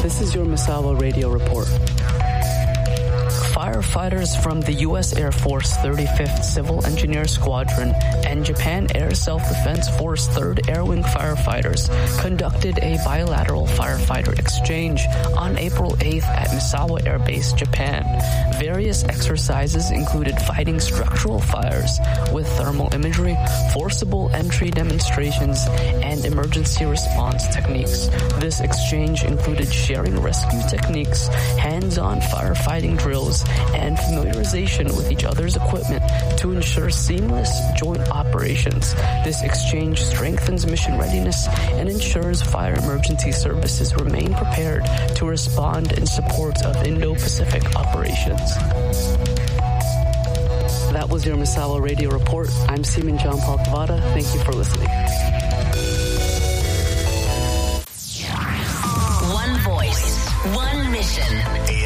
This is your Misawa Radio Report. Firefighters from the U.S. Air Force 35th Civil Engineer Squadron and Japan Air Self-Defense Force 3rd Air Wing firefighters conducted a bilateral firefighter exchange on April 8th at Misawa Air Base, Japan. Various exercises included fighting structural fires with thermal imagery, forcible entry demonstrations, and emergency response techniques. This exchange included sharing rescue techniques, hands-on firefighting drills, and familiarization with each other's equipment to ensure seamless joint operations. This exchange strengthens mission readiness and ensures fire emergency services remain prepared to respond in support of Indo-Pacific operations. That was your Misawa Radio Report. I'm Seaman John Paul Kavada. Thank you for listening. One voice, one mission.